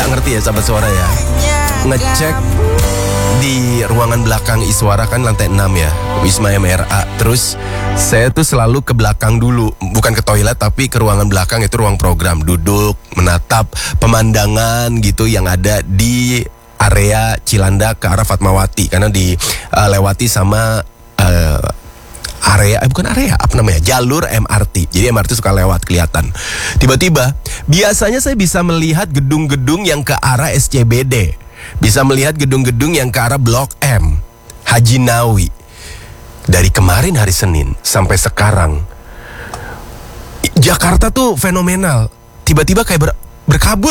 nggak ngerti ya sahabat suara ya, ngecek di ruangan belakang Iswara kan lantai 6 ya, Wisma MRA. Terus saya tuh selalu ke belakang dulu, bukan ke toilet tapi ke ruangan belakang, itu ruang program. Duduk menatap pemandangan gitu yang ada di area Cilandak ke arah Fatmawati, karena dilewati sama jalur MRT. Jadi MRT suka lewat, kelihatan. Tiba-tiba biasanya saya bisa melihat gedung-gedung yang ke arah SCBD, bisa melihat gedung-gedung yang ke arah Blok M, Haji Nawi. Dari kemarin hari Senin sampai sekarang, Jakarta tuh fenomenal. Tiba-tiba kayak berkabut